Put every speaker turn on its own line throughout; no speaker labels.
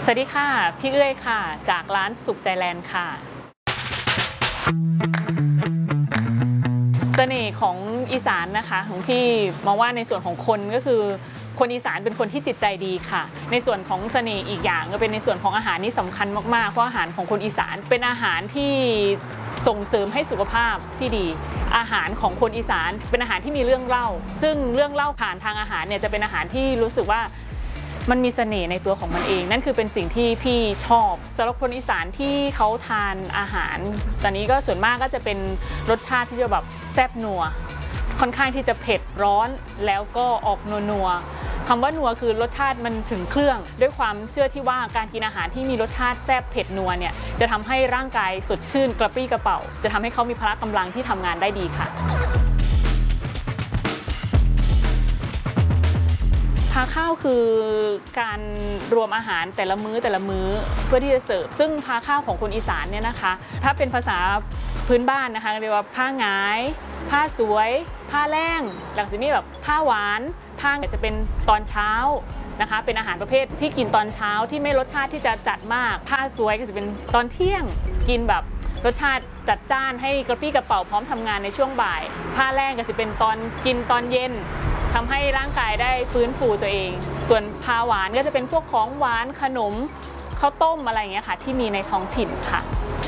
สวัสดีค่ะพี่เอื้อยค่ะจากร้านสุขใจแลนด์ค่ะเสน่ห์ของอีสานนะคะของพี่มองว่าในส่วนของคนก็คือคนอีสานเป็นคนที่จิตใจดีค่ะในส่วนของเสน่ห์อีกอย่างก็เป็นในส่วนของอาหารนี่สำคัญมากๆเพราะอาหารของคนอีสานเป็นอาหารที่ส่งเสริมให้สุขภาพที่ดีอาหารของคนอีสานเป็นอาหารที่มีเรื่องเล่าซึ่งเรื่องเล่าผ่านทางอาหารเนี่ยจะเป็นอาหารที่รู้สึกว่ามันมีเสน่ห์ในตัวของมันเองนั่นคือเป็นสิ่งที่พี่ชอบสำหรับคนอีสานที่เขาทานอาหารตอนนี้ก็ส่วนมากก็จะเป็นรสชาติที่จะแบบแซ่บนัวค่อนข้างที่จะเผ็ดร้อนแล้วก็ออกนัวคำว่านัวคือรสชาติมันถึงเครื่องด้วยความเชื่อที่ว่าการกินอาหารที่มีรสชาติแซ่บเผ็ดนัวเนี่ยจะทำให้ร่างกายสดชื่นกระปรี้กระเป๋าจะทำให้เขามีพละกำลังที่ทำงานได้ดีค่ะพาข้าวคือการรวมอาหารแต่ละมื้อเพื่อที่จะเสิร์ฟซึ่งพาข้าวของคนอีสานเนี่ยนะคะถ้าเป็นภาษาพื้นบ้านนะคะเรียกว่าผ้าหงายผ้าสวยผ้าแล้งหลังจากนี้แบบผ้าหวานผ้าจะเป็นตอนเช้านะคะเป็นอาหารประเภทที่กินตอนเช้าที่ไม่รสชาติที่จะจัดมากผ้าสวยก็จะเป็นตอนเที่ยงกินแบบรสชาติจัดจ้านให้กระปรี้กระเป๋าพร้อมทำงานในช่วงบ่ายผ้าแล้งก็จะเป็นตอนกินตอนเย็นทำให้ร่างกายได้ฟื้นฟูตัวเองส่วนพาหวานก็จะเป็นพวกของหวานขนมข้าวต้มอะไรอย่างเงี้ยค่ะที่มีในท้องถิ่นค่ะ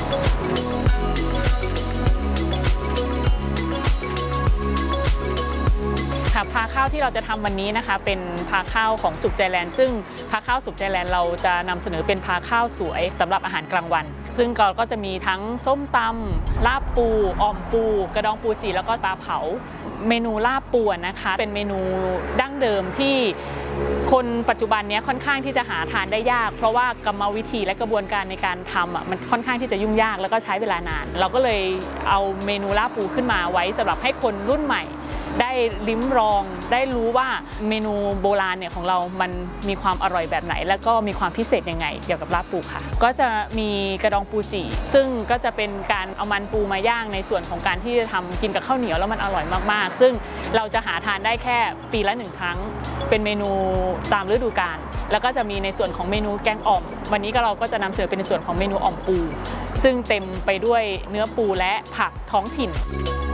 พาข้าวที่เราจะทำวันนี้นะคะเป็นพาข้าวของสุขใจแลนด์ซึ่งพาข้าวสุขใจแลนด์เราจะนำเสนอเป็นพาข้าวสวยสำหรับอาหารกลางวันซึ่งก็จะมีทั้งส้มตำลาบปูอ่อมปูกระดองปูจีแล้วก็ปลาเผาเมนูลาบปูนะคะเป็นเมนูดั้งเดิมที่คนปัจจุบันนี้ค่อนข้างที่จะหาทานได้ยากเพราะว่ากรรมวิธีและกระบวนการในการทำมันค่อนข้างที่จะยุ่งยากแล้วก็ใช้เวลานานเราก็เลยเอาเมนูลาบปูขึ้นมาไว้สำหรับให้คนรุ่นใหม่ได้ลิ้มลองได้รู้ว่าเมนูโบราณเนี่ยของเรามันมีความอร่อยแบบไหนแล้วก็มีความพิเศษยังไงเกี่ยวกับลาบปูค่ะก็จะมีกระดองปูจีซึ่งก็จะเป็นการเอามันปูมาย่างในส่วนของการที่จะทำกินกับข้าวเหนียวแล้วมันอร่อยมากๆซึ่งเราจะหาทานได้แค่ปีละ1 ครั้งเป็นเมนูตามฤดูกาลแล้วก็จะมีในส่วนของเมนูแกงอ่อมวันนี้เราก็จะนำเสนอเป็นในส่วนของเมนูอ่อมปูซึ่งเต็มไปด้วยเนื้อปูและผักท้องถิ่น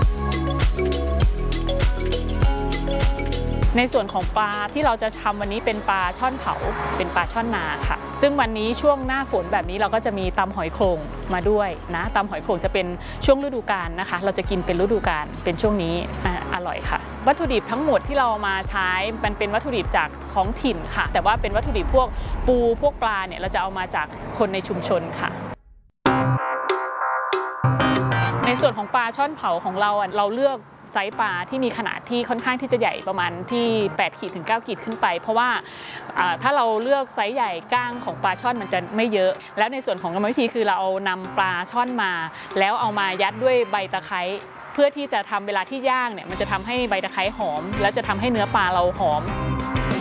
ในส่วนของปลาที่เราจะทำวันนี้เป็นปลาช่อนเผาเป็นปลาช่อนนาค่ะซึ่งวันนี้ช่วงหน้าฝนแบบนี้เราก็จะมีตำหอยโขงมาด้วยนะตำหอยโขงจะเป็นช่วงฤดูกาลนะคะเราจะกินเป็นฤดูกาลเป็นช่วงนี้อร่อยค่ะวัตถุดิบทั้งหมดที่เรามาใช้มันเป็นวัตถุดิบจากท้องถิ่นค่ะแต่ว่าเป็นวัตถุดิบพวกปูพวกปลาเนี่ยเราจะเอามาจากคนในชุมชนค่ะในส่วนของปลาช่อนเผาของเราเลือกไซส์ปลาที่มีขนาดที่ค่อนข้างที่จะใหญ่ประมาณที่8 ขีดถึง 9 ขีดขึ้นไปเพราะว่าถ้าเราเลือกไซส์ใหญ่ก้างของปลาช่อนมันจะไม่เยอะแล้วในส่วนของกรรมวิธีคือเราเอานำปลาช่อนมาแล้วเอามายัดด้วยใบตะไคร้เพื่อที่จะทำเวลาที่ย่างเนี่ยมันจะทำให้ใบตะไคร้หอมแล้วจะทำให้เนื้อปลาเราหอม